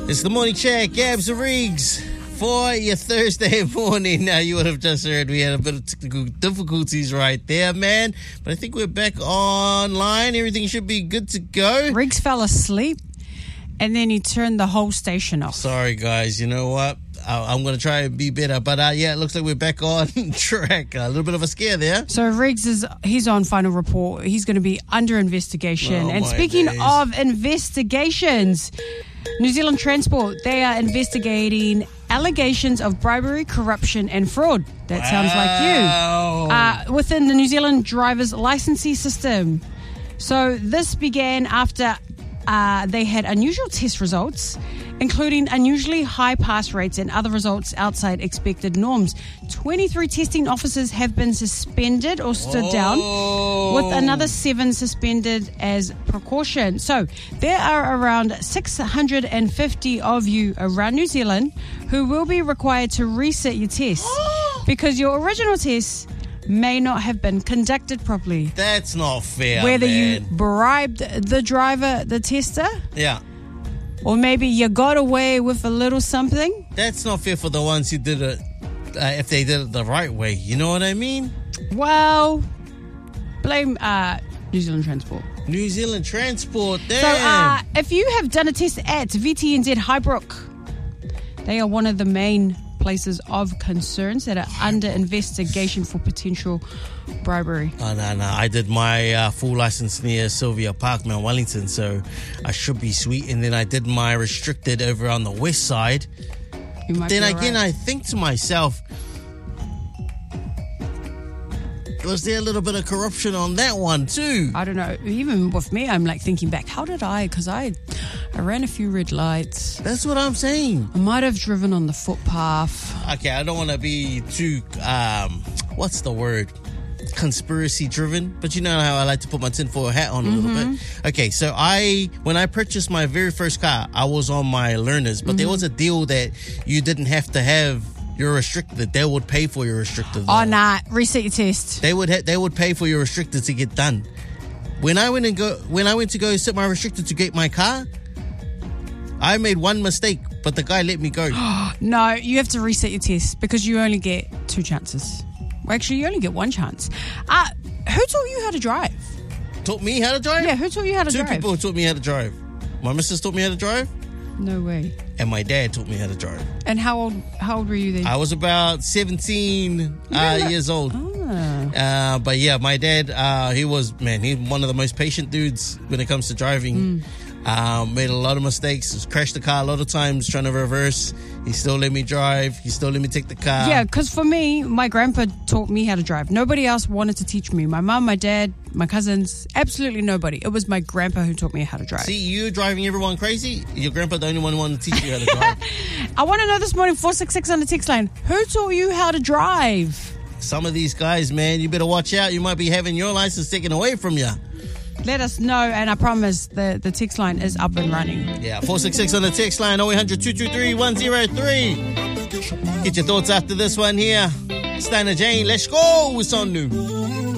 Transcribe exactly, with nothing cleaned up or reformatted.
It's the morning chat, Gabs and Riggs, for your Thursday morning. Now, you would have just heard we had a bit of technical difficulties right there, man. But I think we're back online. Everything should be good to go. Riggs fell asleep, and then he turned the whole station off. Sorry, guys. You know what? I- I'm going to try and be better. But, uh, yeah, it looks like we're back on track. A little bit of a scare there. So Riggs is he's on final report. He's going to be under investigation. Oh, and my speaking days. of investigations, New Zealand Transport, they are investigating allegations of bribery, corruption and fraud. That Wow. sounds like you. Uh, within the New Zealand driver's licensing system. So this began after uh, they had unusual test results, including unusually high pass rates and other results outside expected norms. twenty-three testing officers have been suspended or stood down, with another seven suspended as precaution. So there are around six hundred fifty of you around New Zealand who will be required to reset your test because your original test may not have been conducted properly. That's not fair, Whether man. you bribed the driver, the tester, Yeah. or maybe you got away with a little something. That's not fair for the ones who did it, uh, if they did it the right way. You know what I mean? Well, blame uh, New Zealand Transport. New Zealand Transport, damn. So uh, if you have done a test at V T N Z Highbrook, they are one of the main places of concerns that are under investigation for potential bribery. Oh, no, no. I did my uh, full license near Sylvia Park, Mount Wellington, so I should be sweet. And then I did my restricted over on the west side. You might Then be again, right. I think to myself, was there a little bit of corruption on that one too? I don't know. Even with me, I'm like thinking back, how did I? Because I, I ran a few red lights. That's what I'm saying. I might have driven on the footpath. Okay, I don't want to be too, um, what's the word? Conspiracy driven, but you know how I like to put my tinfoil hat on a Mm-hmm. little bit. Okay, so I, when I purchased my very first car, I was on my learners, but Mm-hmm. there was a deal that you didn't have to have your restricted. They would pay for your restricted. Oh, though. nah. Reset your test. They would ha- they would pay for your restricted to get done. When I went and go when I went to go set my restricted to get my car, I made one mistake, but the guy let me go. No, you have to reset your test because you only get two chances. Well, actually, you only get one chance. Uh, who taught you how to drive? Taught me how to drive? Yeah, who taught you how to Two drive? people taught me how to drive. My missus taught me how to drive, No way. and my dad taught me how to drive. And how old? How old were you then? I was about seventeen uh, like- years old. Ah. Uh, but yeah, my dad, uh, he was, man, he's one of the most patient dudes when it comes to driving. Mm. Um, made a lot of mistakes, crashed the car a lot of times trying to reverse. He still let me drive. He still let me take the car. Yeah, because for me, my grandpa taught me how to drive. Nobody else wanted to teach me. My mum, my dad, my cousins, absolutely nobody. It was my grandpa who taught me how to drive. See, you driving everyone crazy. Your grandpa the only one who wanted to teach you how to drive. I want to know this morning, four six six on the text line, who taught you how to drive? Some of these guys, man, you better watch out. You might be having your license taken away from you. Let us know, and I promise the, the text line is up and running. Yeah, four six six on the text line, oh eight hundred, two two three, one oh three. Get your thoughts after this one here. Steiner Jane, let's go. It's on new.